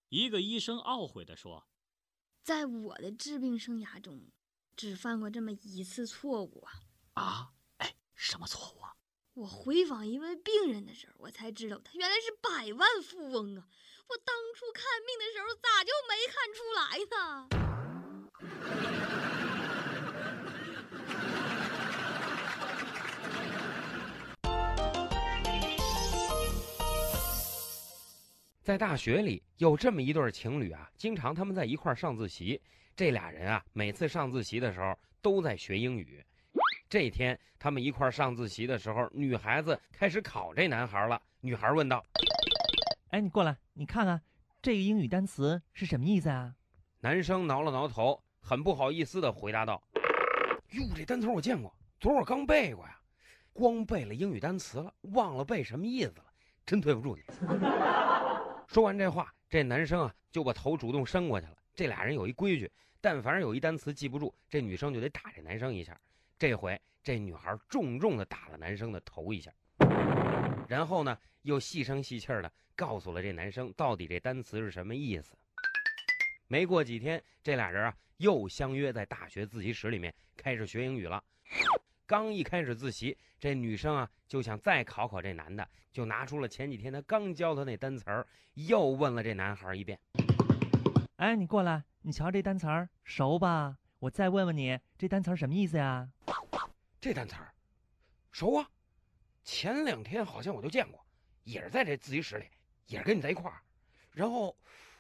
一个医生懊悔地说： 在我的治病生涯中，只犯过这么一次错误啊！ 啊，哎，什么错误啊？ 我回访一位病人的时候，我才知道他原来是百万富翁啊！我当初看病的时候咋就没看出来呢？ 在大学里有这么一对情侣啊，经常他们在一块上自习。这俩人啊，每次上自习的时候都在学英语。这天他们一块上自习的时候，女孩子开始考这男孩了。女孩问道： 哎，你过来，你看看这个英语单词是什么意思啊？ 男生挠了挠头，很不好意思地回答道：哟，这单词我见过，昨儿我刚背过呀。光背了英语单词了，忘了背什么意思了，真对不住你。说完这话，这男生啊就把头主动伸过去了。这俩人有一规矩，但凡有一单词记不住，这女生就得打这男生一下。这回这女孩重重的打了男生的头一下，然后呢又细声细气的告诉了这男生到底这单词是什么意思。没过几天，这俩人啊又相约在大学自习室里面开始学英语了。刚一开始自习，这女生啊就想再考考这男的，就拿出了前几天他刚教他那单词儿，又问了这男孩一遍。 哎，你过来，你瞧这单词儿熟吧？我再问问你，这单词儿什么意思呀？ 这单词儿熟啊，前2天好像我就见过，也是在这自习室里，也是跟你在一块儿。然后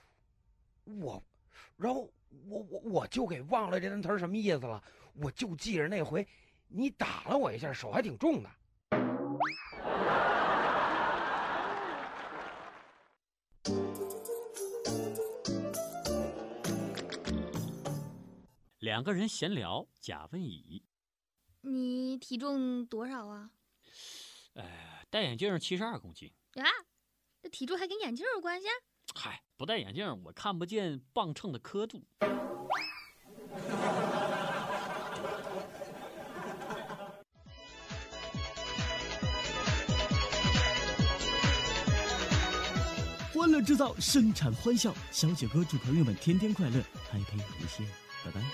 我就给忘了这单词儿什么意思了，我就记着那回你打了我一下，手还挺重的。 两个人闲聊，甲问乙： 你体重多少啊？ 戴眼镜72公斤。 呀，这体重还跟眼镜有关系？ 嗨，不戴眼镜我看不见磅秤的刻度。 欢乐制造，生产欢笑。小雪哥祝朋友们天天快乐，嗨陪无限，拜拜。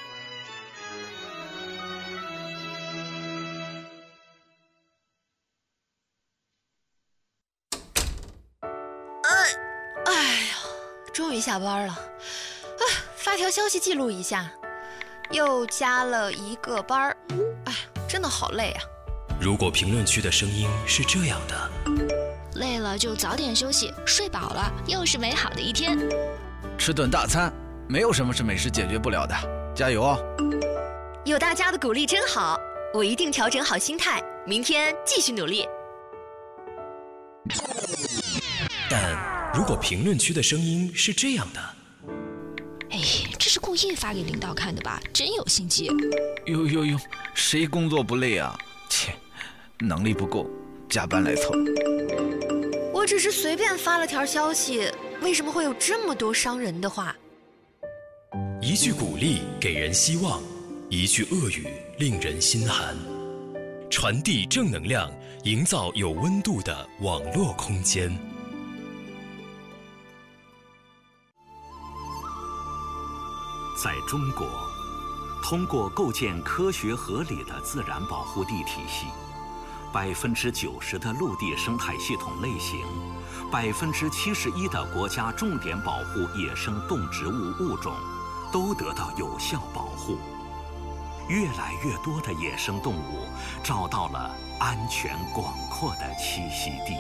终于下班了，发条消息记录一下，又加了1个班儿，真的好累啊。 如果评论区的声音是这样的， 累了就早点休息，睡饱了又是美好的一天。 吃顿大餐，没有什么是美食解决不了的，加油哦！ 有大家的鼓励真好，我一定调整好心态，明天继续努力。 但如果评论区的声音是这样的， 哎，这是故意发给领导看的吧？真有心机。 哟，谁工作不累啊？切，能力不够，加班来凑。 我只是随便发了条消息，为什么会有这么多伤人的话？ 一句鼓励给人希望，一句恶语令人心寒。传递正能量，营造有温度的网络空间。 在中国，通过构建科学合理的自然保护地体系，90%的陆地生态系统类型，71%的国家重点保护野生动植物物种都得到有效保护。越来越多的野生动物找到了安全广阔的栖息地。